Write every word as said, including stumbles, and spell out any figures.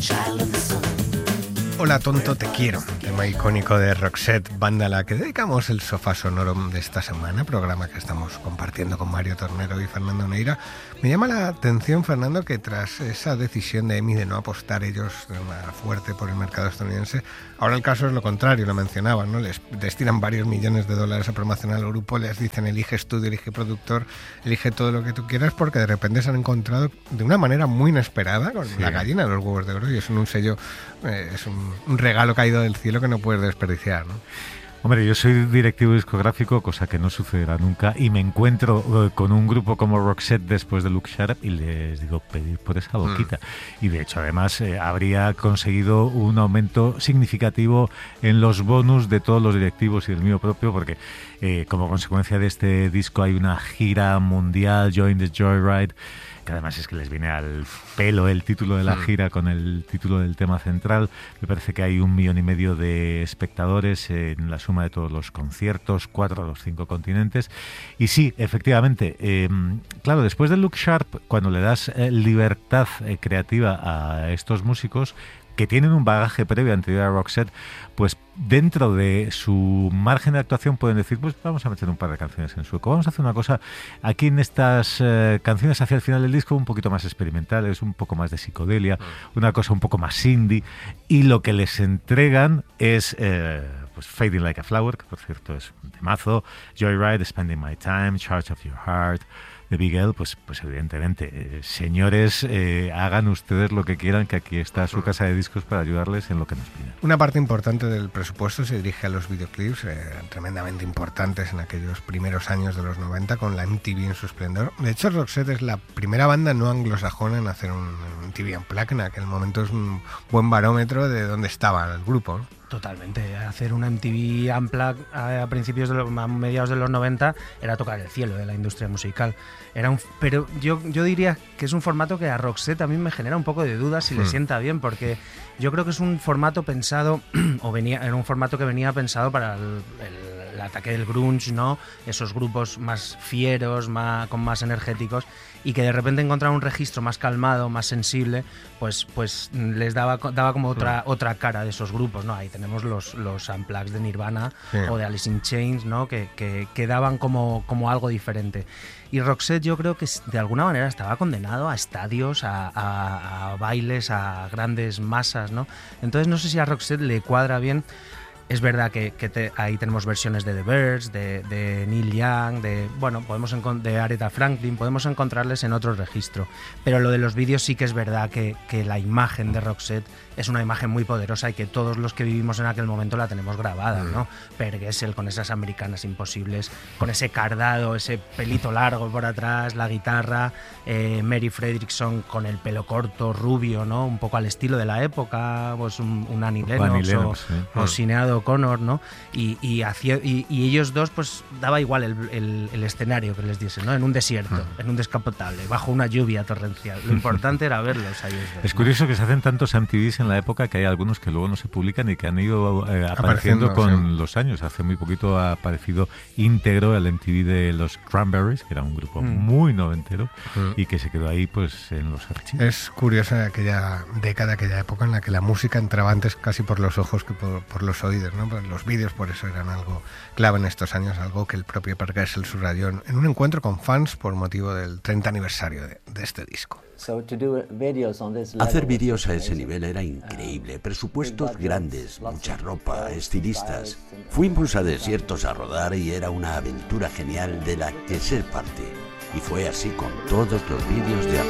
Hola tonto, te quiero, tema icónico de Roxette, banda a la que dedicamos el sofá sonoro de esta semana, programa que estamos compartiendo con Mario Tornero y Fernando Neira. Me llama la atención, Fernando, que tras esa decisión de EMI de no apostar ellos de manera fuerte por el mercado estadounidense, ahora el caso es lo contrario, lo mencionaban, ¿no? Les destinan varios millones de dólares a promocionar al grupo, les dicen elige estudio, elige productor, elige todo lo que tú quieras, porque de repente se han encontrado de una manera muy inesperada con sí. la gallina de los huevos de oro, y es un sello, eh, es un, un regalo caído del cielo que no puedes desperdiciar, ¿no? Hombre, yo soy directivo discográfico, cosa que no sucederá nunca, y me encuentro uh, con un grupo como Roxette después de Look Sharp y les digo, pedir por esa boquita. Mm. Y de hecho, además, eh, habría conseguido un aumento significativo en los bonus de todos los directivos y del mío propio, porque eh, como consecuencia de este disco hay una gira mundial, Join the Joyride, que además es que les viene al pelo el título de la gira con el título del tema central. Me parece que hay un millón y medio de espectadores en la suma de todos los conciertos, cuatro a los cinco continentes. Y sí, efectivamente, eh, claro, después de Look Sharp, cuando le das eh, libertad eh, creativa a estos músicos, que tienen un bagaje previo anterior a Roxette, pues dentro de su margen de actuación pueden decir, pues vamos a meter un par de canciones en sueco, vamos a hacer una cosa aquí en estas eh, canciones hacia el final del disco un poquito más experimentales, un poco más de psicodelia, una cosa un poco más indie, y lo que les entregan es eh, pues Fading Like a Flower, que por cierto es un temazo, Joyride, Spending My Time, Charge of Your Heart, de Big L, pues, pues evidentemente, eh, señores, eh, hagan ustedes lo que quieran, que aquí está su casa de discos para ayudarles en lo que nos pidan. Una parte importante del presupuesto se dirige a los videoclips, eh, tremendamente importantes en aquellos primeros años de los noventa, con la M T V en su esplendor. De hecho, Roxette es la primera banda no anglosajona en hacer un M T V Unplugged, en aquel momento es un buen barómetro de dónde estaba el grupo, ¿no? Totalmente, hacer una M T V Unplugged a principios de los, a mediados de los noventa era tocar el cielo de la industria musical. Era un, pero yo, yo diría que es un formato que a Roxette también me genera un poco de dudas si mm. le sienta bien, porque yo creo que es un formato pensado, o venía, era un formato que venía pensado para el, el, el ataque del grunge, ¿no? Esos grupos más fieros, más, con más energéticos, y que de repente encontrar un registro más calmado, más sensible, pues, pues les daba, daba como otra, mm. otra cara de esos grupos, ¿no? Ahí tenemos los, los Unplugged de Nirvana sí. o de Alice in Chains, ¿no? Que, que, que daban como, como algo diferente. Y Roxette yo creo que de alguna manera estaba condenado a estadios, a, a, a bailes, a grandes masas, ¿no? Entonces no sé si a Roxette le cuadra bien. Es verdad que, que te, ahí tenemos versiones de The Byrds, de, de Neil Young, de bueno, podemos encont- de Aretha Franklin, podemos encontrarles en otro registro. Pero lo de los vídeos sí que es verdad que, que la imagen de Roxette es una imagen muy poderosa y que todos los que vivimos en aquel momento la tenemos grabada, ¿no? Per Gessle con esas americanas imposibles, con ese cardado, ese pelito largo por atrás, la guitarra, eh, Mary Fredriksson con el pelo corto, rubio, ¿no? Un poco al estilo de la época, pues un, un Annie Lennox, Lennox o, sí. o Sinéad O'Connor, ¿no? Y, y, hacía, y, y ellos dos, pues daba igual el, el, el escenario que les diese, ¿no? En un desierto, uh-huh. en un descapotable, bajo una lluvia torrencial. Lo importante era verlos a ellos dos. Es curioso, ¿no? Que se hacen tantos M T Vs en la época que hay algunos que luego no se publican y que han ido eh, apareciendo, apareciendo con sí. los años. Hace muy poquito ha aparecido íntegro el M T V de los Cranberries, que era un grupo mm. muy noventero mm. y que se quedó ahí pues en los archivos. Es curioso aquella década, aquella época en la que la música entraba antes casi por los ojos que por, por los oídos, ¿no? Pues los vídeos por eso eran algo clave en estos años, algo que el propio Per Gessle subrayó en un encuentro con fans por motivo del treinta aniversario de, de este disco. Hacer vídeos a ese nivel era increíble, presupuestos grandes, mucha ropa, estilistas. Fuimos a desiertos a rodar y era una aventura genial de la que ser parte. Y fue así con todos los vídeos de